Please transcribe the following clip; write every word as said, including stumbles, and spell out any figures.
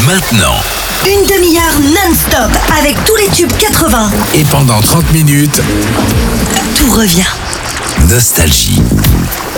maintenant. Une demi-heure non-stop avec tous les tubes quatre-vingts. Et pendant trente minutes, tout revient. Nostalgie.